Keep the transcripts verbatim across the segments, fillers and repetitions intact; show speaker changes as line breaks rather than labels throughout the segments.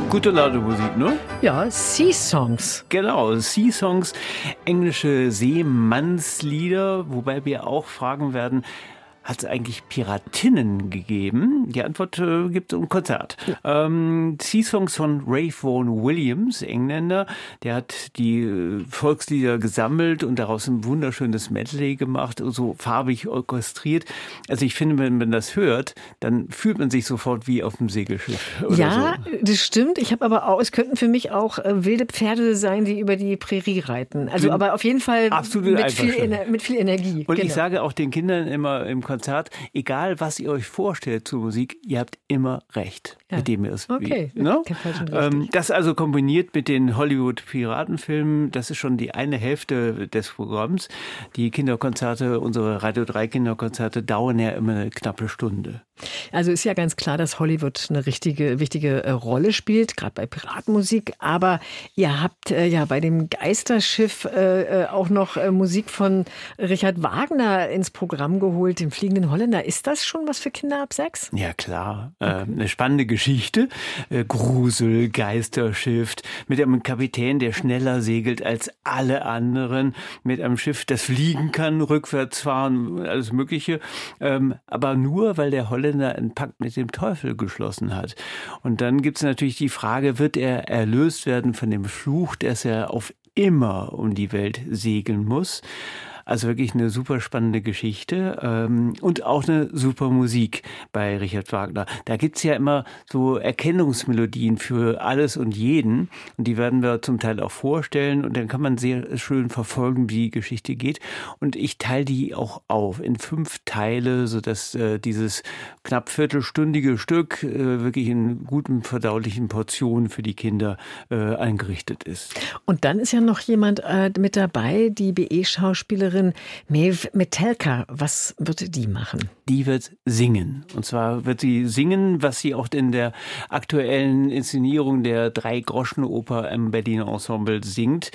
Gute Laune Musik, ne?
Ja, Sea Songs.
Genau, Sea Songs, englische Seemannslieder, wobei wir auch fragen werden, hat es eigentlich Piratinnen gegeben? Die Antwort äh, gibt es im Konzert. Ja. Ähm, Sea Songs von Ray Vaughan Williams, Engländer, der hat die äh, Volkslieder gesammelt und daraus ein wunderschönes Medley gemacht, so farbig orchestriert. Also ich finde, wenn man das hört, dann fühlt man sich sofort wie auf dem Segelschiff. Oder
ja,
so.
Das stimmt. Ich habe aber auch, es könnten für mich auch äh, wilde Pferde sein, die über die Prärie reiten. Also aber auf jeden Fall mit viel, Ener- mit viel Energie.
Und
genau.
Ich sage auch den Kindern immer im Konzert, egal was ihr euch vorstellt zur Musik, ihr habt immer recht, ja. mit dem ihr es
okay.
wie, ne? ähm, Das also kombiniert mit den Hollywood-Piratenfilmen, das ist schon die eine Hälfte des Programms. Die Kinderkonzerte, unsere Radio drei Kinderkonzerte dauern ja immer eine knappe Stunde.
Also ist ja ganz klar, dass Hollywood eine richtige, wichtige äh, Rolle spielt, gerade bei Piratenmusik. Aber ihr habt äh, ja bei dem Geisterschiff äh, auch noch äh, Musik von Richard Wagner ins Programm geholt, den Fliegenden Holländer. Ist das schon was für Kinder ab sechs?
Ja, klar. Okay. Äh, eine spannende Geschichte. Äh, Grusel, Geisterschiff, mit einem Kapitän, der schneller segelt als alle anderen, mit einem Schiff, das fliegen kann, rückwärts fahren, alles Mögliche. Ähm, aber nur, weil der Holländer einen Pakt mit dem Teufel geschlossen hat. Und dann gibt es natürlich die Frage, wird er erlöst werden von dem Fluch, dass er auf immer um die Welt segeln muss? Also wirklich eine super spannende Geschichte ähm, und auch eine super Musik bei Richard Wagner. Da gibt's ja immer so Erkennungsmelodien für alles und jeden und die werden wir zum Teil auch vorstellen und dann kann man sehr schön verfolgen, wie die Geschichte geht. Und ich teile die auch auf in fünf Teile, sodass äh, dieses knapp viertelstündige Stück äh, wirklich in guten verdaulichen Portionen für die Kinder äh, eingerichtet ist.
Und dann ist ja noch jemand äh, mit dabei, die B E-Schauspielerin Maeve Metelka. Was wird die machen?
Die wird singen. Und zwar wird sie singen, was sie auch in der aktuellen Inszenierung der Drei-Groschen-Oper im Berliner Ensemble singt.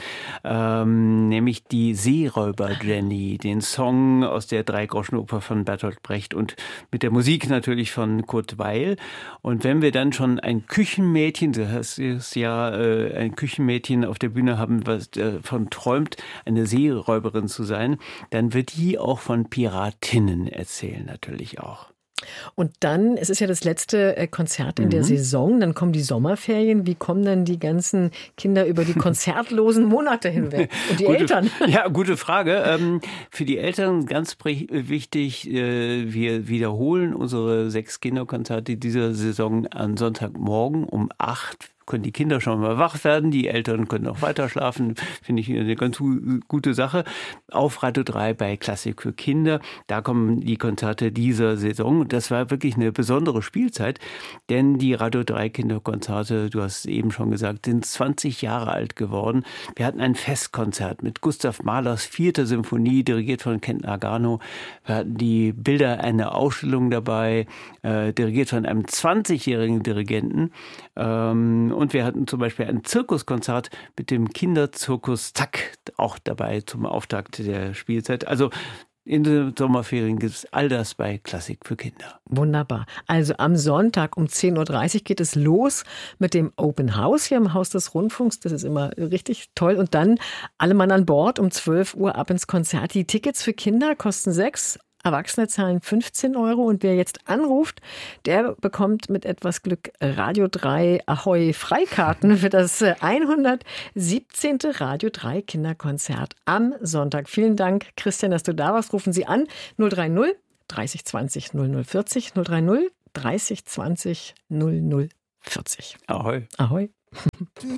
Ähm, nämlich die Seeräuber-Jenny, den Song aus der Drei-Groschen-Oper von Bertolt Brecht und mit der Musik natürlich von Kurt Weill. Und wenn wir dann schon ein Küchenmädchen, das ist ja äh, ein Küchenmädchen auf der Bühne haben, was davon träumt, eine Seeräuberin zu sein, dann wird die auch von Piratinnen erzählen, natürlich auch.
Und dann, es ist ja das letzte Konzert in mhm. der Saison, dann kommen die Sommerferien. Wie kommen dann die ganzen Kinder über die konzertlosen Monate hinweg? Und die
gute,
Eltern?
Ja, gute Frage. Ähm, für die Eltern ganz wichtig, äh, wir wiederholen unsere sechs Kinderkonzerte dieser Saison am Sonntagmorgen um acht. Können die Kinder schon mal wach werden, die Eltern können auch weiter schlafen, finde ich eine ganz gute Sache. Auf Radio drei bei Klassik für Kinder, da kommen die Konzerte dieser Saison. Das war wirklich eine besondere Spielzeit, denn die Radio drei Kinderkonzerte, du hast es eben schon gesagt, sind zwanzig Jahre alt geworden. Wir hatten ein Festkonzert mit Gustav Mahlers vierter Symphonie, dirigiert von Kent Nagano. Wir hatten die Bilder einer Ausstellung dabei, äh, dirigiert von einem zwanzigjährigen Dirigenten. Ähm, Und wir hatten zum Beispiel ein Zirkuskonzert mit dem Kinderzirkus Zack auch dabei zum Auftakt der Spielzeit. Also in den Sommerferien gibt es all das bei Klassik für Kinder.
Wunderbar. Also am Sonntag um zehn Uhr dreißig geht es los mit dem Open House hier im Haus des Rundfunks. Das ist immer richtig toll. Und dann alle Mann an Bord um zwölf Uhr ab ins Konzert. Die Tickets für Kinder kosten sechs. Erwachsene zahlen fünfzehn Euro und wer jetzt anruft, der bekommt mit etwas Glück Radio drei Ahoi Freikarten für das hundertsiebzehnte Radio drei Kinderkonzert am Sonntag. Vielen Dank, Christian, dass du da warst. Rufen Sie an null drei null dreißig zwanzig null null vierzig null drei null dreißig zwanzig null null vierzig.
Ahoi.
Ahoi.